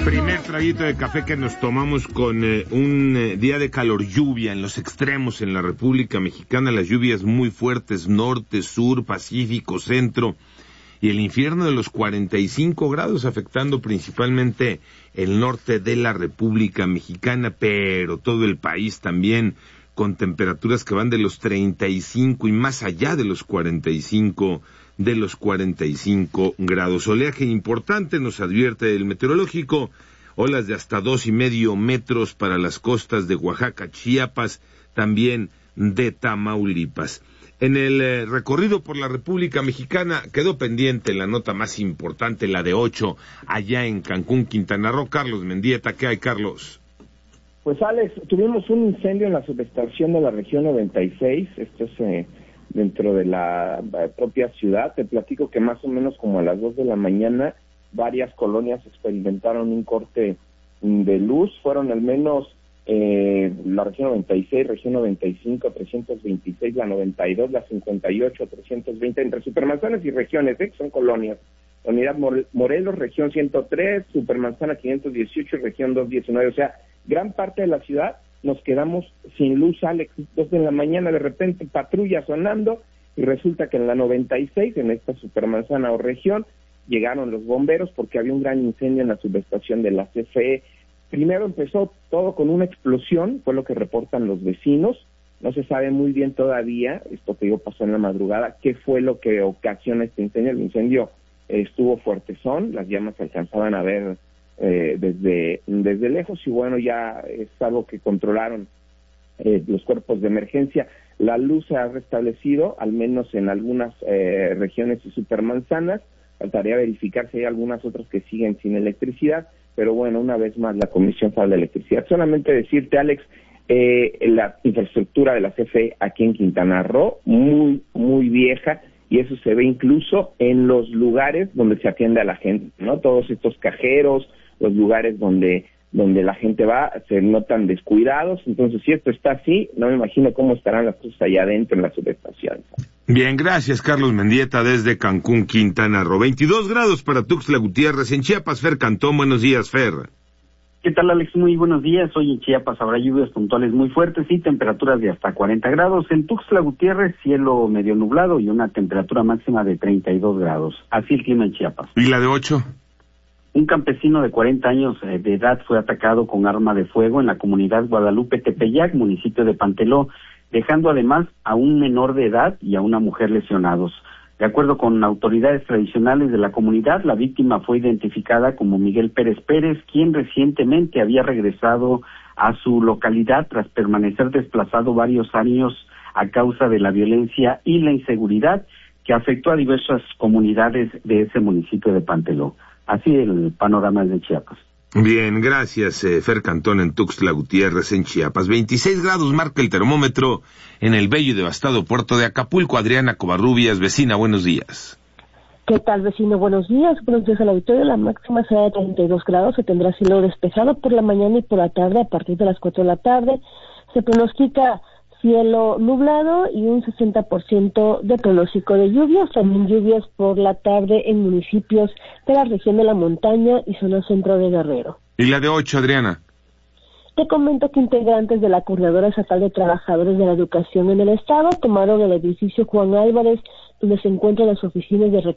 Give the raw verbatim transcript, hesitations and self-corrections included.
Primer traguito de café que nos tomamos con eh, un eh, día de calor, lluvia en los extremos en la República Mexicana, las lluvias muy fuertes, norte, sur, Pacífico, centro, y el infierno de los cuarenta y cinco grados afectando principalmente el norte de la República Mexicana, pero todo el país también con temperaturas que van de los treinta y cinco y más allá de los cuarenta y cinco de los cuarenta y cinco grados. Oleaje importante, nos advierte el meteorológico, olas de hasta dos y medio metros para las costas de Oaxaca, Chiapas, también de Tamaulipas. En el eh, recorrido por la República Mexicana quedó pendiente la nota más importante, la de ocho, allá en Cancún, Quintana Roo. Carlos Mendieta, ¿qué hay, Carlos? Pues Alex, tuvimos un incendio en la subestación de la región noventa y seis, esto es eh, dentro de la eh, propia ciudad. Te platico que más o menos como a las dos de la mañana varias colonias experimentaron un corte de luz, fueron al menos eh, la región noventa y seis, región noventa y cinco, trescientos veintiséis, la noventa y dos, la cincuenta y ocho, trescientos veinte, entre Supermanzanas y regiones, ¿eh? Son colonias. La unidad Morelos, región ciento tres, Supermanzana quinientos dieciocho, región doscientos diecinueve, o sea, gran parte de la ciudad nos quedamos sin luz, Alex. Dos de la mañana de repente patrulla sonando y resulta que en la noventa y seis, en esta Supermanzana o región, llegaron los bomberos porque había un gran incendio en la subestación de la C F E. Primero empezó todo con una explosión, fue lo que reportan los vecinos. No se sabe muy bien todavía, esto que digo pasó en la madrugada, qué fue lo que ocasiona este incendio. El incendio eh, estuvo fuertezón, las llamas se alcanzaban a ver eh, desde, desde lejos y bueno, ya es algo que controlaron eh, los cuerpos de emergencia. La luz se ha restablecido, al menos en algunas eh, regiones y supermanzanas. Faltaría verificar si hay algunas otras que siguen sin electricidad, pero bueno, una vez más la Comisión Federal de Electricidad. Solamente decirte, Alex, eh, la infraestructura de la C F E aquí en Quintana Roo, muy, muy vieja, y eso se ve incluso en los lugares donde se atiende a la gente, ¿no? Todos estos cajeros, los lugares donde donde la gente va, se notan descuidados. Entonces, si esto está así, no me imagino cómo estarán las cosas allá adentro en la subestación. Bien, gracias, Carlos Mendieta, desde Cancún, Quintana Roo. veintidós grados para Tuxtla Gutiérrez. En Chiapas, Fer Cantón, buenos días, Fer. ¿Qué tal, Alex? Muy buenos días. Hoy en Chiapas habrá lluvias puntuales muy fuertes y temperaturas de hasta cuarenta grados. En Tuxtla Gutiérrez, cielo medio nublado y una temperatura máxima de treinta y dos grados. Así el clima en Chiapas. ¿Y la de ocho? Un campesino de cuarenta años de edad fue atacado con arma de fuego en la comunidad Guadalupe Tepeyac, municipio de Panteló, dejando además a un menor de edad y a una mujer lesionados. De acuerdo con autoridades tradicionales de la comunidad, la víctima fue identificada como Miguel Pérez Pérez, quien recientemente había regresado a su localidad tras permanecer desplazado varios años a causa de la violencia y la inseguridad que afectó a diversas comunidades de ese municipio de Panteló. Así el panorama de Chiapas. Bien, gracias, eh, Fer Cantón en Tuxtla Gutiérrez, en Chiapas. veintiséis grados marca el termómetro en el bello y devastado puerto de Acapulco. Adriana Covarrubias, vecina, buenos días. ¿Qué tal, vecino? Buenos días. Buenos días al auditorio. La máxima será de treinta y dos grados. Se tendrá cielo despejado por la mañana y por la tarde. A partir de las cuatro de la tarde se pronostica cielo nublado y un sesenta por ciento de pronóstico de lluvias, también lluvias por la tarde en municipios de la región de la montaña y zona centro de Guerrero. ¿Y la de ocho, Adriana? Te comento que integrantes de la Coordinadora Estatal de Trabajadores de la Educación en el Estado tomaron el edificio Juan Álvarez, donde se encuentran las oficinas de